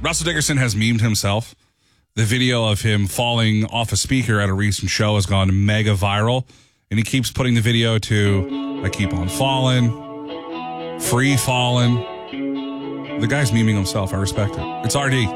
Russell Dickerson has memed himself. The video of him falling off a speaker at a recent show has gone mega viral. And he keeps putting the video to, I keep on falling, free falling. The guy's memeing himself. I respect it. It's RD.